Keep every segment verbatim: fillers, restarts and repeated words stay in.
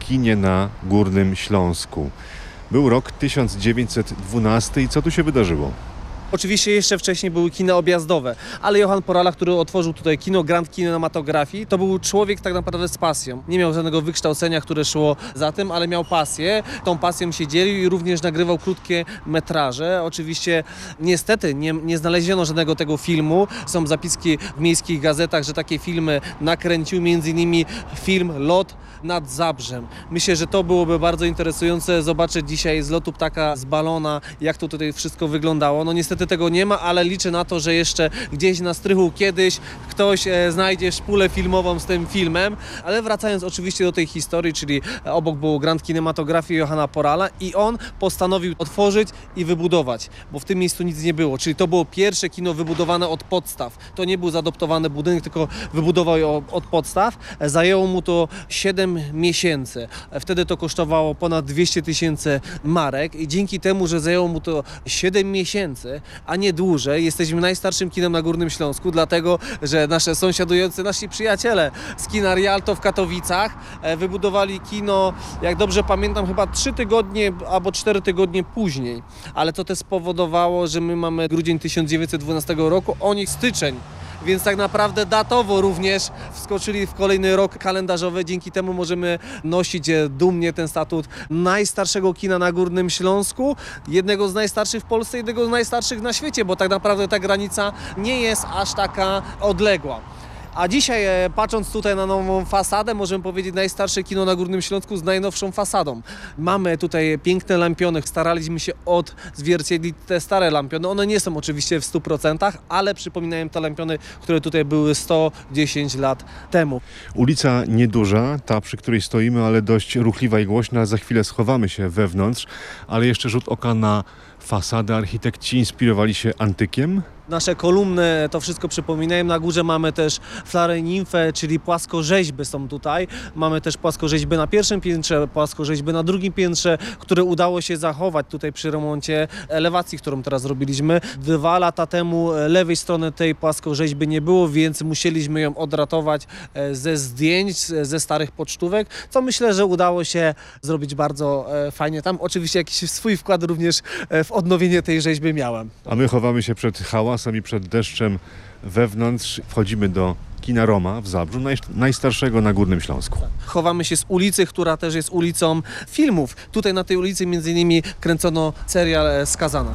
kinie na Górnym Śląsku. Był rok tysiąc dziewięćset dwunasty i co tu się wydarzyło? Oczywiście jeszcze wcześniej były kina objazdowe, ale Johann Porala, który otworzył tutaj kino Grand Kinematografii, to był człowiek tak naprawdę z pasją. Nie miał żadnego wykształcenia, które szło za tym, ale miał pasję. Tą pasją się dzielił i również nagrywał krótkie metraże. Oczywiście niestety nie, nie znaleziono żadnego tego filmu. Są zapiski w miejskich gazetach, że takie filmy nakręcił, między innymi film Lot nad Zabrzem. Myślę, że to byłoby bardzo interesujące zobaczyć dzisiaj z lotu ptaka z balona, jak to tutaj wszystko wyglądało. No niestety tego nie ma, ale liczę na to, że jeszcze gdzieś na strychu kiedyś ktoś e, znajdzie szpulę filmową z tym filmem. Ale wracając oczywiście do tej historii, czyli obok było Grand Kinematografii Johanna Porala i on postanowił otworzyć i wybudować, bo w tym miejscu nic nie było. Czyli to było pierwsze kino wybudowane od podstaw. To nie był zaadoptowany budynek, tylko wybudował je od podstaw. Zajęło mu to siedem miesięcy. Wtedy to kosztowało ponad dwieście tysięcy marek i dzięki temu, że zajęło mu to siedem miesięcy, a nie dłużej, jesteśmy najstarszym kinem na Górnym Śląsku, dlatego, że nasze sąsiadujący, nasi przyjaciele z kina Rialto w Katowicach wybudowali kino, jak dobrze pamiętam, chyba trzy tygodnie albo cztery tygodnie później. Ale to też spowodowało, że my mamy grudzień tysiąc dziewięćset dwunastego roku, oni styczeń. Więc tak naprawdę datowo również wskoczyli w kolejny rok kalendarzowy. Dzięki temu możemy nosić dumnie ten statut najstarszego kina na Górnym Śląsku, jednego z najstarszych w Polsce, jednego z najstarszych na świecie, bo tak naprawdę ta granica nie jest aż taka odległa. A dzisiaj, patrząc tutaj na nową fasadę, możemy powiedzieć najstarsze kino na Górnym Śląsku z najnowszą fasadą. Mamy tutaj piękne lampiony, staraliśmy się odzwierciedlić te stare lampiony. One nie są oczywiście w stu procentach, ale przypominają te lampiony, które tutaj były sto dziesięć lat temu. Ulica nieduża, ta przy której stoimy, ale dość ruchliwa i głośna. Za chwilę schowamy się wewnątrz, ale jeszcze rzut oka na fasadę. Architekci inspirowali się antykiem? Nasze kolumny to wszystko przypominają. Na górze mamy też flarę nimfę, czyli płaskorzeźby są tutaj. Mamy też płaskorzeźby na pierwszym piętrze, płaskorzeźby na drugim piętrze, które udało się zachować tutaj przy remoncie elewacji, którą teraz robiliśmy. Dwa lata temu lewej strony tej płaskorzeźby nie było, więc musieliśmy ją odratować ze zdjęć, ze starych pocztówek, co myślę, że udało się zrobić bardzo fajnie. Tam oczywiście jakiś swój wkład również w odnowienie tej rzeźby miałem. A my chowamy się przed hałasem i przed deszczem wewnątrz. Wchodzimy do kina Roma w Zabrzu, naj, najstarszego na Górnym Śląsku. Chowamy się z ulicy, która też jest ulicą filmów. Tutaj na tej ulicy między innymi kręcono serial Skazana.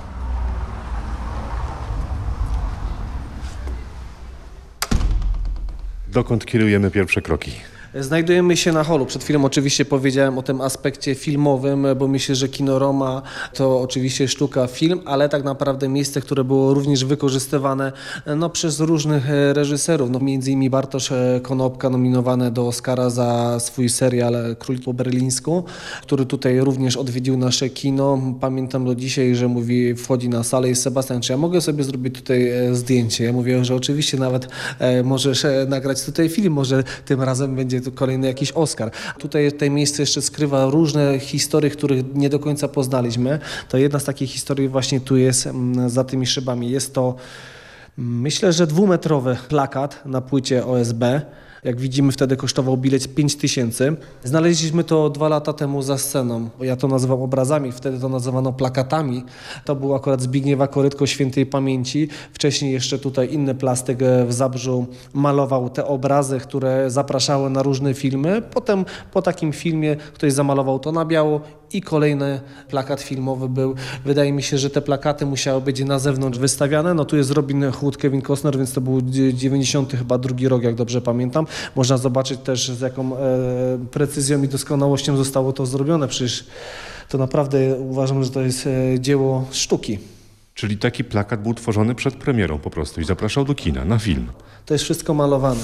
Dokąd kierujemy pierwsze kroki? Znajdujemy się na holu. Przed chwilą oczywiście powiedziałem o tym aspekcie filmowym, bo myślę, że kino Roma to oczywiście sztuka, film, ale tak naprawdę miejsce, które było również wykorzystywane no, przez różnych reżyserów. No, między innymi Bartosz Konopka nominowany do Oscara za swój serial Król po berlińsku, który tutaj również odwiedził nasze kino. Pamiętam do dzisiaj, że mówi, wchodzi na salę i Sebastian, czy ja mogę sobie zrobić tutaj zdjęcie? Ja mówię, że oczywiście nawet możesz nagrać tutaj film, może tym razem będzie to kolejny jakiś Oscar. Tutaj to miejsce jeszcze skrywa różne historie, których nie do końca poznaliśmy. To jedna z takich historii właśnie tu jest za tymi szybami. Jest to, myślę, że dwumetrowy plakat na płycie O S B. Jak widzimy, wtedy kosztował bilet pięć tysięcy. Znaleźliśmy to dwa lata temu za sceną. Ja to nazywam obrazami, wtedy to nazywano plakatami. To był akurat Zbigniewa Korytko świętej pamięci. Wcześniej jeszcze tutaj inny plastyk w Zabrzu malował te obrazy, które zapraszały na różne filmy. Potem po takim filmie ktoś zamalował to na biało i kolejny plakat filmowy był. Wydaje mi się, że te plakaty musiały być na zewnątrz wystawiane. No tu jest Robin Hood, Kevin Costner, więc to był dziewięćdziesiąty chyba drugi rok, jak dobrze pamiętam. Można zobaczyć też, z jaką e, precyzją i doskonałością zostało to zrobione. Przecież to naprawdę uważam, że to jest e, dzieło sztuki. Czyli taki plakat był tworzony przed premierą po prostu i zapraszał do kina na film. To jest wszystko malowane.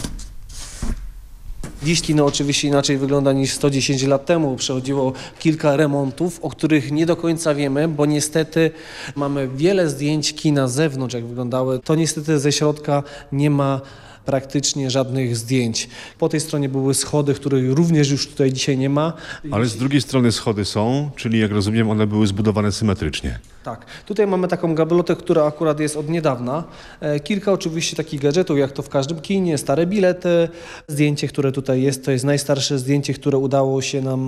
Dziś kino oczywiście inaczej wygląda niż sto dziesięć lat temu. Przechodziło kilka remontów, o których nie do końca wiemy, bo niestety mamy wiele zdjęć kina z zewnątrz, jak wyglądały. To niestety ze środka nie ma praktycznie żadnych zdjęć. Po tej stronie były schody, których również już tutaj dzisiaj nie ma. Ale z drugiej strony schody są, czyli jak rozumiem, one były zbudowane symetrycznie. Tak. Tutaj mamy taką gablotę, która akurat jest od niedawna. Kilka oczywiście takich gadżetów, jak to w każdym kinie, stare bilety. Zdjęcie, które tutaj jest, to jest najstarsze zdjęcie, które udało się nam